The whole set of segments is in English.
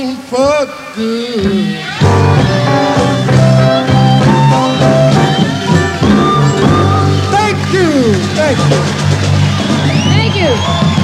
For good. Thank you. Thank you. Thank you.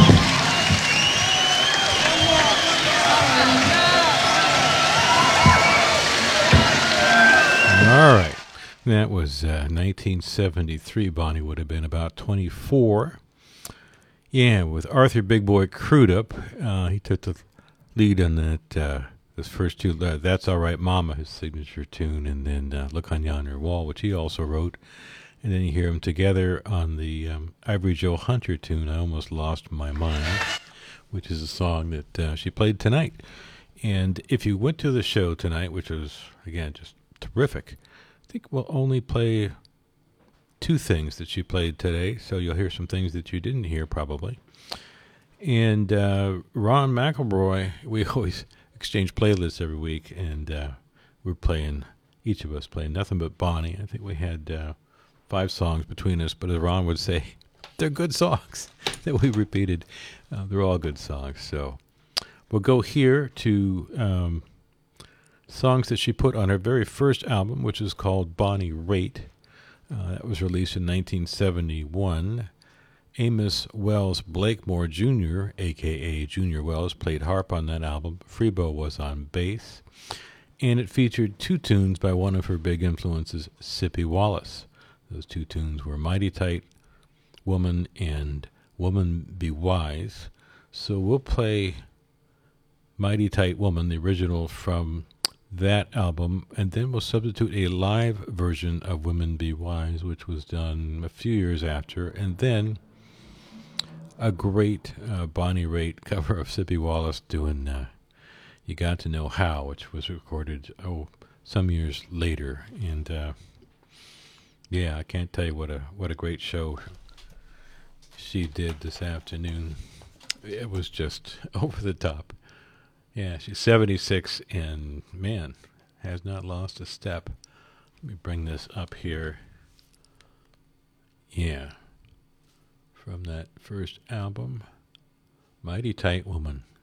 All right. That was 1973. Bonnie would have been about 24. Yeah, with Arthur Big Boy Crudup. He took the lead on that. His first two, That's All Right Mama, his signature tune, and then Look on Yonder Wall, which he also wrote. And then you hear them together on the Ivory Joe Hunter tune, I Almost Lost My Mind, which is a song that she played tonight. And if you went to the show tonight, which was, again, just terrific, I think we'll only play two things that she played today, so you'll hear some things that you didn't hear probably. And Ron McElroy, we always exchange playlists every week, and we're playing, each of us playing nothing but Bonnie. I think we had 5 songs between us, but as Ron would say, they're good songs that we repeated. They're all good songs. So we'll go here to songs that she put on her very first album, which is called Bonnie Raitt. That was released in 1971. Amos Wells Blakemore Jr., a.k.a. Junior Wells, played harp on that album. Freebo was on bass. And it featured 2 tunes by one of her big influences, Sippy Wallace. Those 2 tunes were Mighty Tight Woman and Woman Be Wise. So we'll play Mighty Tight Woman, the original from that album, and then we'll substitute a live version of Women Be Wise, which was done a few years after, and then a great Bonnie Raitt cover of Sippy Wallace doing You Got to Know How, which was recorded some years later. And yeah, I can't tell you what a great show she did this afternoon. It was just over the top. Yeah, she's 76 and, man, has not lost a step. Let me bring this up here. Yeah, from that first album, Mighty Tight Woman.